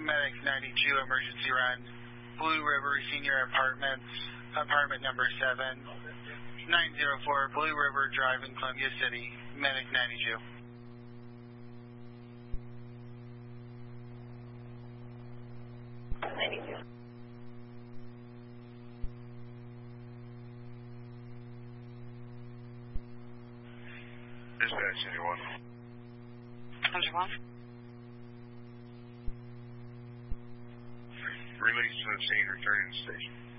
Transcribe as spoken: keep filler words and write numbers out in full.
Medic ninety-two, emergency run. Blue River Senior Apartments, apartment number seven, nine zero four Blue River Drive in Columbia City, Medic ninety-two. ninety-two. Dispatch, anyone? one. Release to the scene, returning to the station.